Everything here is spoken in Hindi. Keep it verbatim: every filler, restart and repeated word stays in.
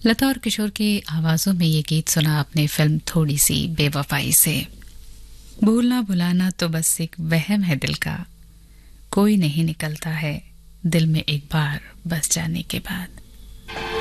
लता और किशोर की आवाजों में ये गीत सुना अपने फिल्म थोड़ी सी बेवफाई से। भूलना भुलाना तो बस एक वहम है दिल का, कोई नहीं निकलता है दिल में एक बार बस जाने के बाद।